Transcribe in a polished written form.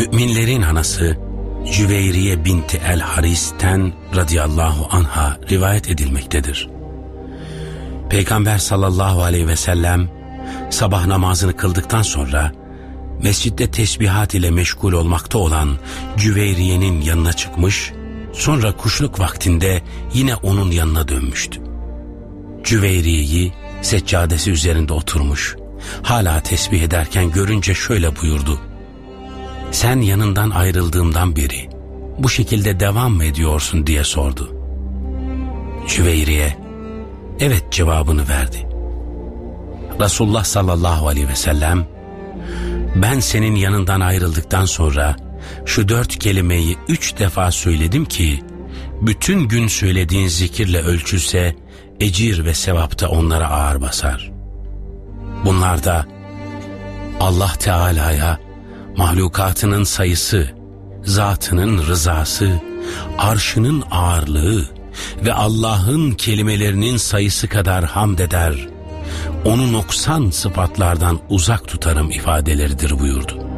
Müminlerin anası Cüveyriye binti el-Haris'ten radıyallahu anha rivayet edilmektedir. Peygamber sallallahu aleyhi ve sellem sabah namazını kıldıktan sonra mescitte tesbihat ile meşgul olmakta olan Cüveyriye'nin yanına çıkmış, sonra kuşluk vaktinde yine onun yanına dönmüştü. Cüveyriye'yi seccadesi üzerinde oturmuş, hala tesbih ederken görünce şöyle buyurdu: "Sen yanından ayrıldığımdan beri bu şekilde devam mı ediyorsun?" diye sordu. Cüveyriye evet cevabını verdi. Resulullah sallallahu aleyhi ve sellem, "Ben senin yanından ayrıldıktan sonra şu 4 kelimeyi 3 defa söyledim ki bütün gün söylediğin zikirle ölçülse ecir ve sevapta onlara ağır basar. Bunlar da Allah Teala'ya mahlukatının sayısı, zatının rızası, arşının ağırlığı ve Allah'ın kelimelerinin sayısı kadar hamd eder, onu noksan sıfatlardan uzak tutarım ifadeleridir" buyurdu.